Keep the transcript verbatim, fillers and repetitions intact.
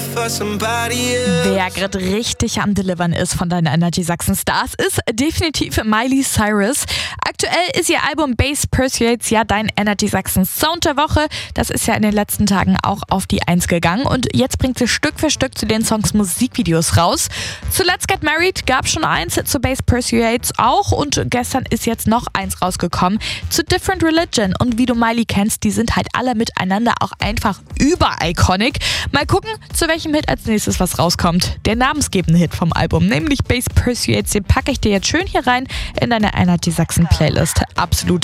Wer gerade richtig am Delivern ist von deinen Energy Sachsen Stars, ist definitiv Miley Cyrus. Aktuell ist ihr Album Bass Persuades ja dein Energy Sachsen Sound der Woche. Das ist ja in den letzten Tagen auch auf die Eins gegangen und jetzt bringt sie Stück für Stück zu den Songs Musikvideos raus. Zu Let's Get Married gab schon eins, zu Bass Persuades auch und gestern ist jetzt noch eins rausgekommen zu Different Religion. Und wie du Miley kennst, die sind halt alle miteinander auch einfach über-iconic. Mal gucken, zu welchem Hit als nächstes was rauskommt. Der namensgebende Hit vom Album, nämlich Bass Persuades, den packe ich dir jetzt schön hier rein in deine Energy Sachsen Playlist. Absolut